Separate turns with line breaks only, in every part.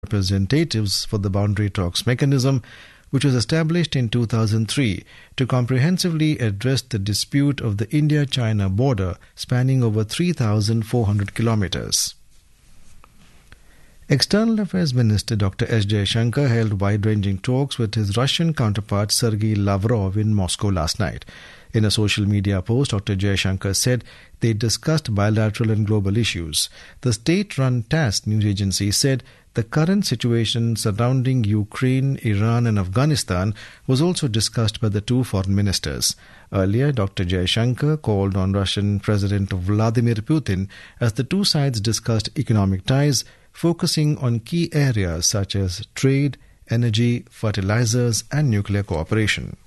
representatives for the boundary talks mechanism, which was established in 2003 to comprehensively address the dispute of the India-China border spanning over 3,400 kilometers. External Affairs Minister Dr. S. Jaishankar held wide-ranging talks with his Russian counterpart Sergei Lavrov in Moscow last night. In a social media post, Dr. Jaishankar said they discussed bilateral and global issues. The state-run TASS news agency said the current situation surrounding Ukraine, Iran and Afghanistan was also discussed by the two foreign ministers. Earlier, Dr. Jaishankar called on Russian President Vladimir Putin as the two sides discussed economic ties, focusing on key areas such as trade, energy, fertilizers and nuclear cooperation.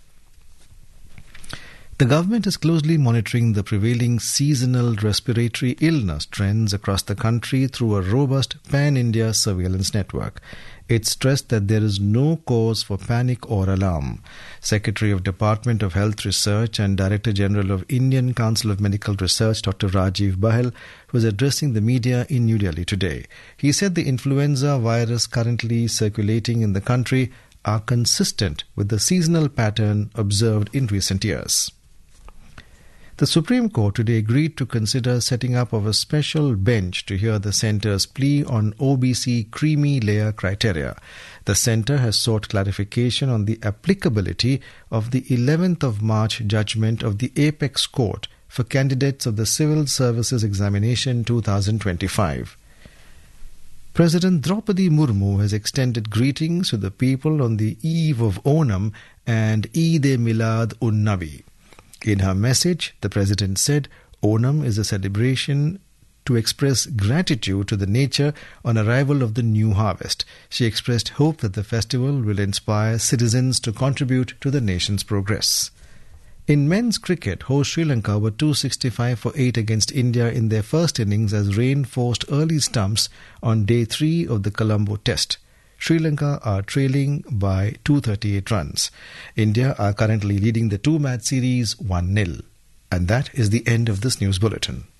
The government is closely monitoring the prevailing seasonal respiratory illness trends across the country through a robust pan-India surveillance network. It stressed that there is no cause for panic or alarm. Secretary of Department of Health Research and Director General of Indian Council of Medical Research, Dr. Rajiv Bahal, was addressing the media in New Delhi today. He said the influenza virus currently circulating in the country are consistent with the seasonal pattern observed in recent years. The Supreme Court today agreed to consider setting up of a special bench to hear the centre's plea on OBC creamy layer criteria. The centre has sought clarification on the applicability of the 11th of March judgment of the Apex Court for candidates of the Civil Services Examination 2025. President Draupadi Murmu has extended greetings to the people on the eve of Onam and Eid-e-Milad-un-Nabi. In her message, the President said Onam is a celebration to express gratitude to the nature on arrival of the new harvest. She expressed hope that the festival will inspire citizens to contribute to the nation's progress. In men's cricket, host Sri Lanka were 265 for 8 against India in their first innings as rain forced early stumps on day 3 of the Colombo Test. Sri Lanka are trailing by 238 runs. India are currently leading the two-match series 1-0. And that is the end of this news bulletin.